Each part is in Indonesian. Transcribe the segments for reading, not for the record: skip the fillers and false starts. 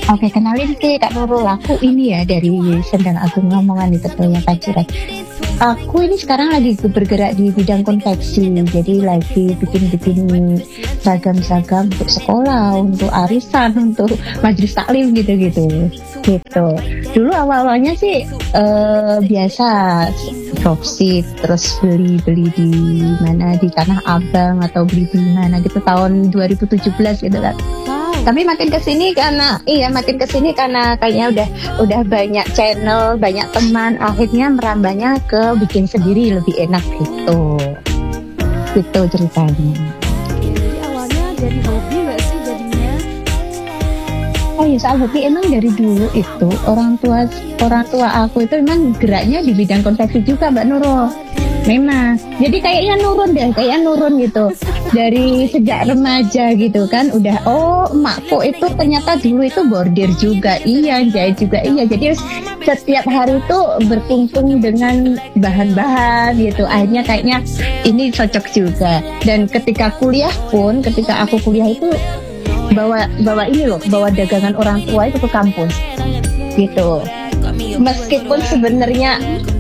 Oke, kenalin sih Kak Nurul. Aku ini ya dari Sendang Agung Lamongan itu punya Paciran. Aku ini sekarang lagi bergerak di bidang konveksi, jadi lagi bikin-bikin seragam-seragam untuk sekolah, untuk arisan, untuk majelis taklim gitu-gitu. Gitu. Dulu awal-awalnya sih biasa dropship, terus beli-beli di mana di Tanah Abang atau beli di mana gitu tahun 2017 gitu kan. Tapi makin kesini karena kayaknya udah banyak channel, banyak teman, akhirnya merambahnya ke bikin sendiri lebih enak gitu. Gitu ceritanya. Jadi awalnya dari hobi nggak sih jadinya? Oh iya, soal hobi emang dari dulu itu orang tua aku itu emang geraknya di bidang konveksi juga Mbak Nurul. Memang. Jadi kayaknya nurun gitu. Dari sejak remaja gitu kan udah emakku itu ternyata dulu itu bordir juga. Iya, jahit juga. Iya. Jadi setiap hari itu berkumpul dengan bahan-bahan gitu. Akhirnya kayaknya ini cocok juga. Dan ketika aku kuliah itu bawa dagangan orang tua itu ke kampus. Gitu. Meskipun sebenarnya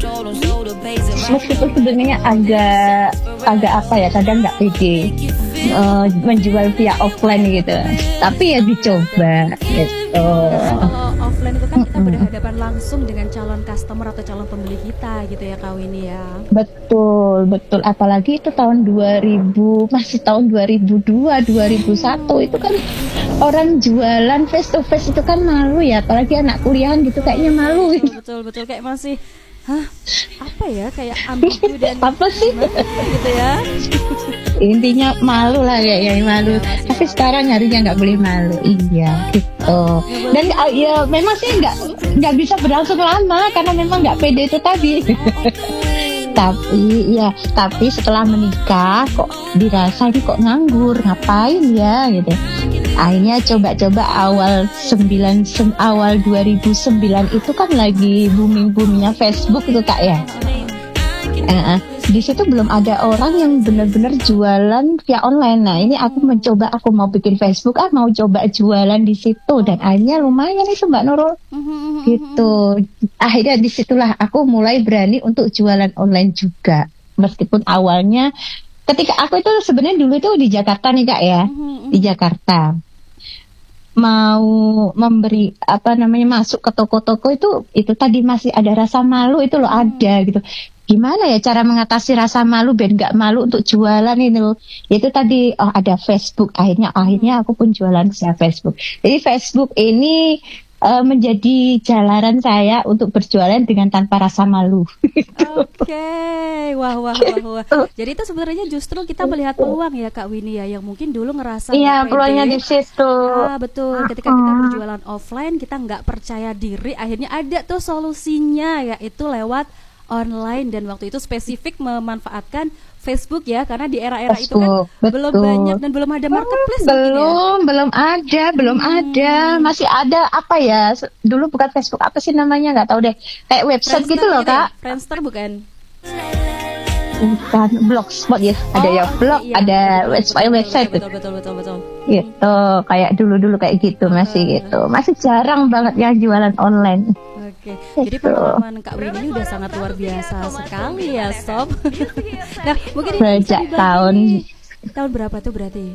agak apa ya, kadang nggak pede menjual via offline gitu, tapi ya dicoba gitu. Offline itu kan kita berhadapan langsung dengan calon customer atau calon pembeli kita gitu ya Kak Winnie ya. Betul, apalagi itu tahun 2002, 2001 itu kan orang jualan face to face itu kan malu ya, apalagi anak kuliahan gitu kayaknya malu. Betul kayak masih apa ya, kayak ambigu dan apa sih gitu ya. Intinya malu lah kayaknya, malu. Tapi sekarang harinya nggak boleh malu. Iya gitu. Dan ya memang sih nggak bisa berlangsung lama karena memang nggak pede itu tadi. Tapi setelah menikah kok dirasa ini kok nganggur, ngapain ya gitu. Akhirnya coba-coba awal 2009 itu kan lagi booming-boomingnya Facebook itu Kak ya. Di situ belum ada orang yang benar-benar jualan via online. Nah ini aku mau bikin Facebook, mau coba jualan di situ dan akhirnya lumayan itu Mbak Nurul. Gitu. Akhirnya disitulah aku mulai berani untuk jualan online juga. Meskipun awalnya ketika aku itu sebenarnya dulu itu di Jakarta nih Kak ya, di Jakarta mau memberi masuk ke toko-toko itu tadi masih ada rasa malu itu loh, ada gitu. Gimana ya cara mengatasi rasa malu biar nggak malu untuk jualan itu? Itu tadi ada Facebook. Akhirnya aku pun jualan via Facebook. Jadi Facebook ini menjadi jalanan saya untuk berjualan dengan tanpa rasa malu. Oke, wah. Jadi itu sebenarnya justru kita melihat peluang ya Kak Winnie ya, yang mungkin dulu ngerasa iya peluangnya di situ. Betul. Ketika kita berjualan offline kita nggak percaya diri, akhirnya ada tuh solusinya yaitu lewat online, dan waktu itu spesifik memanfaatkan Facebook ya, karena di era-era itu kan belum banyak dan belum ada marketplace. Belum ada, masih ada apa ya? Dulu bukan Facebook, apa sih namanya? Nggak tahu deh. Kayak website Friendster gitu loh Kak. Friendster bukan? Bukan, Blogspot ya. Ada ya blog, iya, ada website. Betul. Gitu, kayak dulu kayak gitu masih gitu. Masih jarang banget ya jualan online. Oke, jadi pengalaman Kak Winnie udah sangat luar biasa sekali ya Sob. Nah mungkin sejak tahun berapa tuh berarti?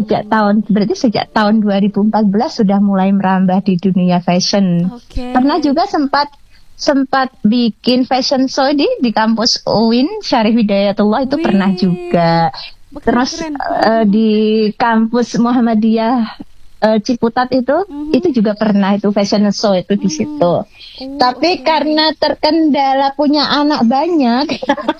Sejak tahun 2014 sudah mulai merambah di dunia fashion. Pernah juga sempat bikin fashion show di kampus UIN Syarif Hidayatullah itu pernah juga. Terus di kampus Muhammadiyah Ciputat itu juga pernah itu fashion show itu di situ. Tapi karena terkendala punya anak banyak,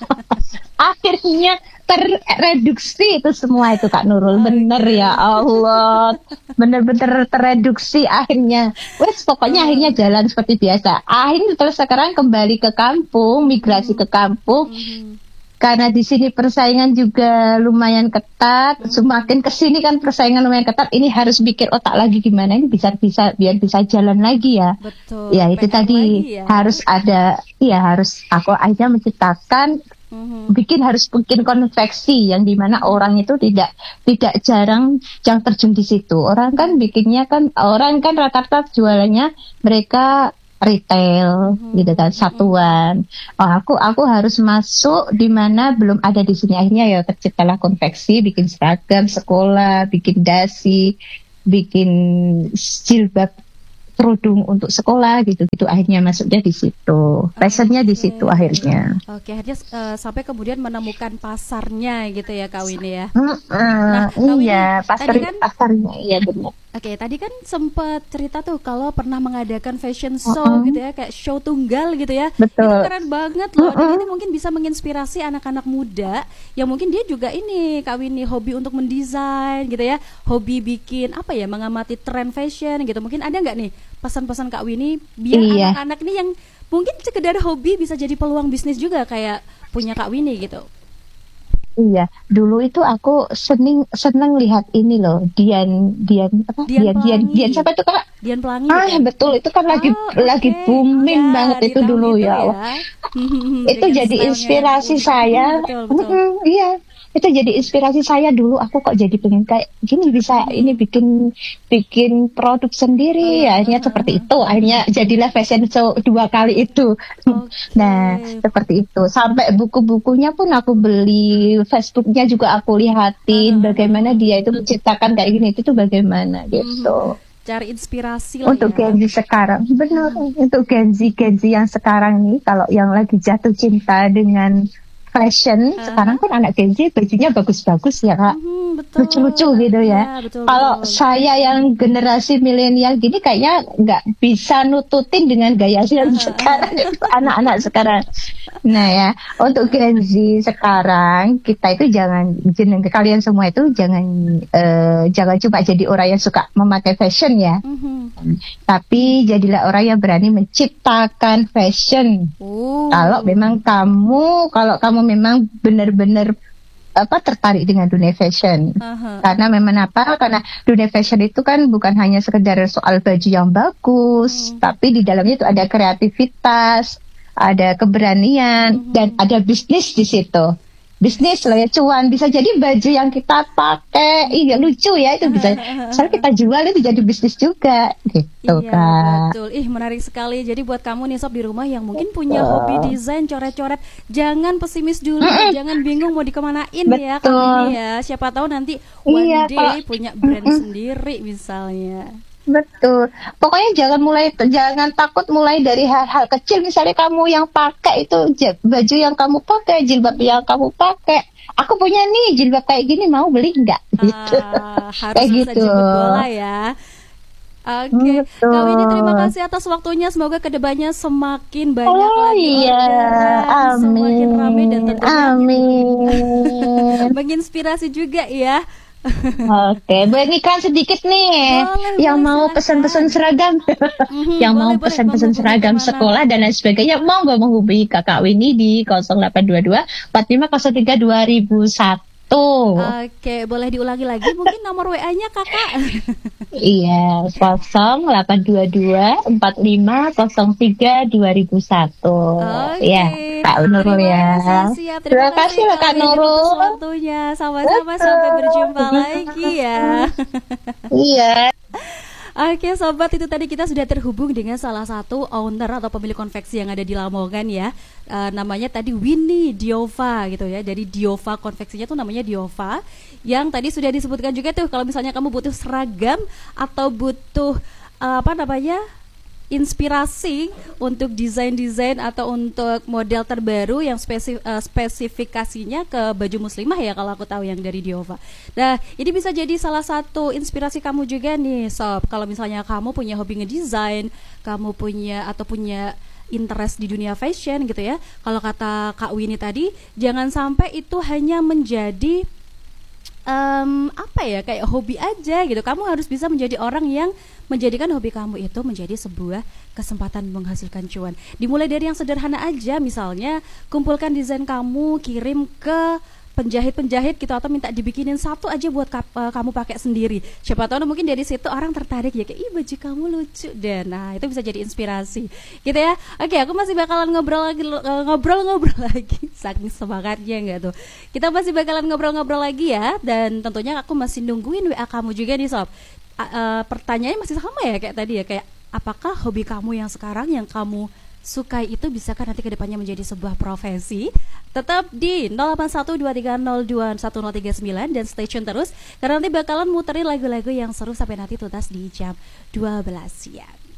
akhirnya terreduksi itu semua itu Kak Nurul. Bener ya Allah, bener-bener terreduksi akhirnya. Pokoknya akhirnya jalan seperti biasa. Akhirnya terus sekarang kembali ke kampung, migrasi ke kampung. Karena di sini persaingan juga lumayan ketat, semakin kesini kan persaingan lumayan ketat. Ini harus pikir otak lagi gimana ini biar bisa jalan lagi ya. Betul. Ya itu tadi ya. Harus aku akhirnya menciptakan harus bikin konveksi yang dimana orang itu tidak jarang yang terjun di situ. Orang kan rata-rata jualannya mereka retail gitu kan, satuan. Aku harus masuk di mana belum ada di sini. Akhirnya ya terciptalah konveksi, bikin seragam sekolah, bikin dasi, bikin jilbab kerudung untuk sekolah gitu akhirnya masuknya di situ, passionnya di situ akhirnya. Akhirnya sampai kemudian menemukan pasarnya gitu ya Kak Winnie ya. Nah, iya, pasarnya iya benar. Oke, tadi kan sempat cerita tuh kalau pernah mengadakan fashion show gitu ya, kayak show tunggal gitu ya. Betul. Itu keren banget loh. Dan ini mungkin bisa menginspirasi anak-anak muda yang mungkin dia juga ini Kak Winnie hobi untuk mendesain gitu ya, hobi bikin mengamati tren fashion gitu. Mungkin ada nggak nih pesan-pesan Kak Winnie biar anak-anak nih yang mungkin sekedar hobi bisa jadi peluang bisnis juga kayak punya Kak Winnie gitu. Iya, dulu itu aku seneng lihat ini loh, Dian siapa itu Kak? Dian Pelangi. Betul, itu kan lagi booming banget itu dulu ya. Itu jadi inspirasi saya. Betul. Iya, itu jadi inspirasi saya dulu. Aku kok jadi pengen kayak gini, bisa ini bikin produk sendiri. Akhirnya seperti itu. Akhirnya jadilah fashion show 2 kali itu. Nah, seperti itu. Sampai buku-bukunya pun aku beli, Facebooknya juga aku lihatin bagaimana dia itu menciptakan kayak gini, itu bagaimana gitu. Cari inspirasi lah untuk Gen Z sekarang, benar. Untuk Gen Z yang sekarang nih, kalau yang lagi jatuh cinta dengan fashion, sekarang kan anak Gen Z bajunya bagus-bagus ya Kak, lucu-lucu gitu ya. Kalau saya yang generasi milenial gini kayaknya nggak bisa nututin dengan gaya yang sekarang anak-anak sekarang. Nah ya, untuk Gen Z sekarang kita itu kalian semua itu jangan cuma jadi orang yang suka memakai fashion ya, tapi jadilah orang yang berani menciptakan fashion. Kalau kamu memang benar-benar tertarik dengan dunia fashion. Karena memang karena dunia fashion itu kan bukan hanya sekedar soal baju yang bagus, tapi di dalamnya itu ada kreativitas, ada keberanian, dan ada bisnis di situ. Bisnis loh ya, cuan. Bisa jadi baju yang kita pakai lucu ya, itu bisa misalnya kita jual, itu jadi bisnis juga gitu. Iya, Kak. betul. Menarik sekali. Jadi buat kamu nih sob di rumah yang mungkin punya hobi desain, coret-coret, jangan pesimis dulu, jangan bingung mau dikemanain ya kamu ini ya. Siapa tahu nanti one day punya brand sendiri misalnya. Betul. Pokoknya jangan takut mulai dari hal-hal kecil. Misalnya kamu yang pakai itu baju yang kamu pakai, jilbab yang kamu pakai. Aku punya nih jilbab kayak gini, mau beli nggak? Gitu. Harus kayak gitu. Jemput bola ya. Oke, Kak Winnie terima kasih atas waktunya. Semoga kedepannya semakin banyak lagi orderan, semakin ramai dan tentunya menginspirasi juga ya. Oke, boleh iklan sedikit nih. Yang mau pesan-pesan seragam, yang mau pesan-pesan seragam sekolah dan lain sebagainya, monggo menghubungi Kakak Winnie di 0822 4503 2001. Oke, boleh diulangi lagi mungkin nomor WA-nya Kakak? Iya, 0822 4503 2001. Ya, Kak Nurul ya. Terima kasih Kak Nurul. Waktunya sama-sama, sampai berjumpa lagi ya. Iya. Oke sobat, itu tadi kita sudah terhubung dengan salah satu owner atau pemilik konveksi yang ada di Lamongan ya. Namanya tadi Winnie Diova gitu ya. Jadi Diova konveksinya tuh namanya Diova. Yang tadi sudah disebutkan juga tuh kalau misalnya kamu butuh seragam atau butuh inspirasi untuk desain-desain atau untuk model terbaru yang spesifikasinya ke baju muslimah ya, kalau aku tahu yang dari Diova. Nah, ini bisa jadi salah satu inspirasi kamu juga nih, Sob. Kalau misalnya kamu punya hobi ngedesain, kamu punya interest di dunia fashion gitu ya. Kalau kata Kak Winnie tadi, jangan sampai itu hanya menjadi kayak hobi aja gitu. Kamu harus bisa menjadi orang yang menjadikan hobi kamu itu menjadi sebuah kesempatan menghasilkan cuan. Dimulai dari yang sederhana aja, misalnya kumpulkan desain kamu, kirim ke penjahit-penjahit gitu, atau minta dibikinin satu aja buat kamu pakai sendiri. Siapa tahu mungkin dari situ orang tertarik ya, kayak ih baju kamu lucu deh. Nah itu bisa jadi inspirasi gitu ya. Oke, aku masih bakalan ngobrol-ngobrol lagi saking semangatnya nggak tuh. Kita masih bakalan ngobrol-ngobrol lagi ya, dan tentunya aku masih nungguin WA kamu juga nih Sob. Pertanyaannya masih sama ya kayak tadi ya, kayak apakah hobi kamu yang sekarang yang kamu sukai itu bisakah nanti kedepannya menjadi sebuah profesi? Tetap di 0812302139 dan stay tune terus karena nanti bakalan muterin lagu-lagu yang seru sampai nanti tuntas di jam 12 siang.